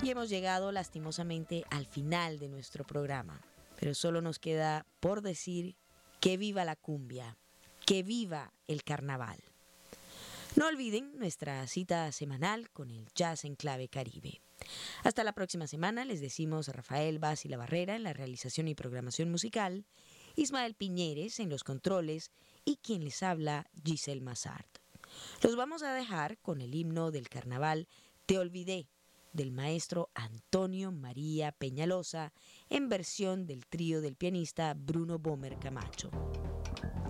Y hemos llegado lastimosamente al final de nuestro programa, pero solo nos queda por decir que viva la cumbia, que viva el carnaval. No olviden nuestra cita semanal con el Jazz en Clave Caribe. Hasta la próxima semana les decimos Rafael Vaz y La Barrera en la realización y programación musical, Ismael Piñeres en los controles y quien les habla, Giselle Mazard. Los vamos a dejar con el himno del carnaval Te Olvidé, del maestro Antonio María Peñalosa en versión del trío del pianista Bruno Bomer Camacho.